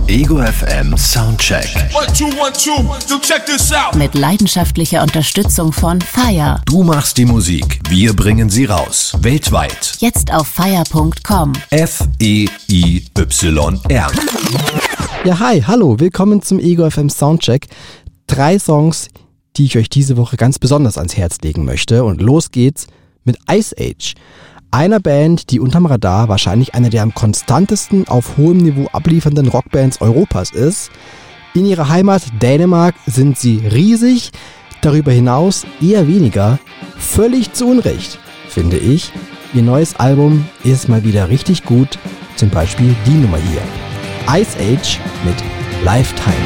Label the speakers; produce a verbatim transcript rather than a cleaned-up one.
Speaker 1: Ego F M Soundcheck.
Speaker 2: One, two, one, two. So check this out.
Speaker 3: Mit leidenschaftlicher Unterstützung von Fire.
Speaker 1: Du machst die Musik, wir bringen sie raus. Weltweit.
Speaker 3: Jetzt auf fire punkt com.
Speaker 1: F E I Y R.
Speaker 4: Ja, hi, hallo, willkommen zum Ego F M Soundcheck. Drei Songs, die ich euch diese Woche ganz besonders ans Herz legen möchte. Und los geht's mit Ice Age. Einer Band, die unterm Radar wahrscheinlich eine der am konstantesten auf hohem Niveau abliefernden Rockbands Europas ist. In ihrer Heimat Dänemark sind sie riesig, darüber hinaus eher weniger. Völlig zu Unrecht, finde ich. Ihr neues Album ist mal wieder richtig gut, zum Beispiel die Nummer hier. Ice Age mit Lifetime.